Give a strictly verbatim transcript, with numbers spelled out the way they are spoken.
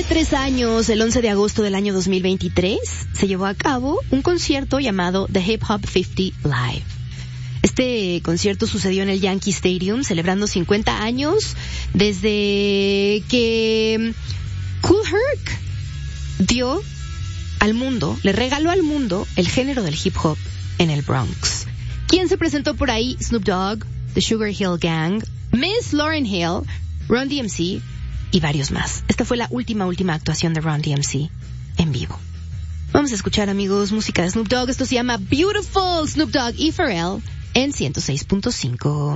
Hace tres años, el once de agosto del año dos mil veintitrés, se llevó a cabo un concierto llamado The Hip Hop cincuenta Live. Este concierto sucedió en el Yankee Stadium, celebrando cincuenta años desde que Kool Herc dio al mundo, le regaló al mundo el género del hip hop en el Bronx. ¿Quién se presentó por ahí? Snoop Dogg, The Sugar Hill Gang, Miss Lauryn Hill, Run D M C y varios más. Esta fue la última, última actuación de Run D M C en vivo. Vamos a escuchar, amigos, música de Snoop Dogg. Esto se llama Beautiful, Snoop Dogg y Pharrell en ciento seis punto cinco.